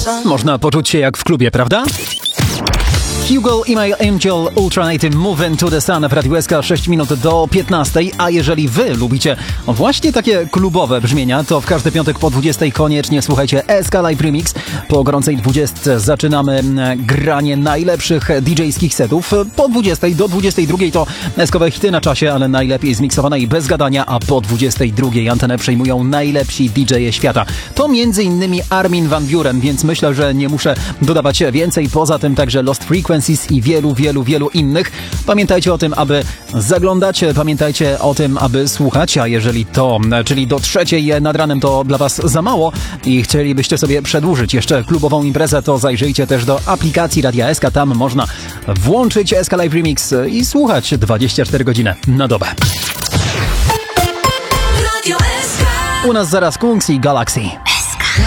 Można poczuć się jak w klubie, prawda? Hugo i My Angel Ultranight Move to the Sun w Radiu SK 6 minut do 15, a jeżeli wy lubicie właśnie takie klubowe brzmienia, to w każdy piątek po 20 koniecznie słuchajcie SK Live Remix. Po gorącej 20 zaczynamy granie najlepszych DJ-skich setów. Po 20 do 22 to SK-owe hity na czasie, ale najlepiej zmiksowane i bez gadania, a po 22 antenę przejmują najlepsi DJ-e świata. To m.in. Armin van Buuren, więc myślę, że nie muszę dodawać więcej. Poza tym także Lost Frequencies i wielu innych. Pamiętajcie o tym, aby zaglądać, pamiętajcie o tym, aby słuchać, a jeżeli to, czyli do 3 nad ranem to dla was za mało i chcielibyście sobie przedłużyć jeszcze klubową imprezę, to zajrzyjcie też do aplikacji Radia SK, tam można włączyć SK Live Remix i słuchać 24 godziny na dobę. U nas zaraz Kungs i Galaxy.